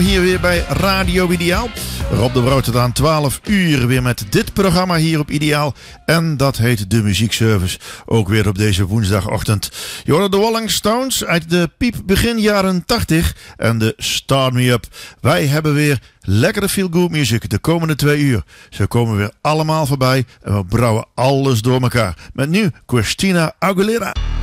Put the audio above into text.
Hier weer bij Radio Ideaal. Rob de Brouw tot aan 12 uur weer met dit programma hier op Ideaal. En dat heet de Muziekservice. Ook weer op deze woensdagochtend. Je hoorde de Rolling Stones uit de piep begin jaren 80 en de Start Me Up. Wij hebben weer lekkere feel-good music de komende 2 uur. Ze komen weer allemaal voorbij en we brouwen alles door elkaar. Met nu Christina Aguilera.